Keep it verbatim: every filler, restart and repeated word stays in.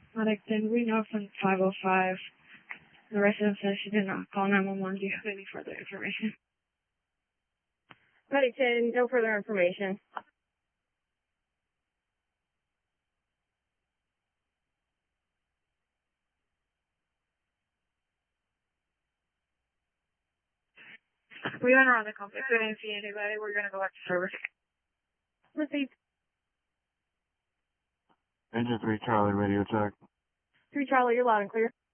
Medic, did we know from five oh five? The resident says she did not call nine one one. Do you have any further information? Medic ten, no further information. We went around the complex. We didn't see anybody. We're going to go back to service. Received. Engine three Charlie, radio check. three Charlie, you're loud and clear.